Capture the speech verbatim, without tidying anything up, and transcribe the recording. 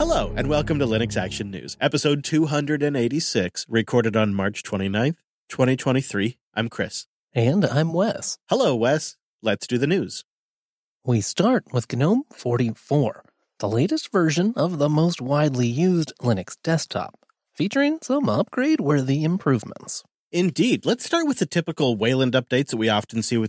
Hello, and welcome to Linux Action News, episode two hundred eighty-six, recorded on March twenty-ninth, twenty twenty-three. I'm Chris. And I'm Wes. Hello, Wes. Let's do the news. We start with GNOME forty-four, the latest version of the most widely used Linux desktop, featuring some upgrade-worthy improvements. Indeed. Let's start with the typical Wayland updates that we often see with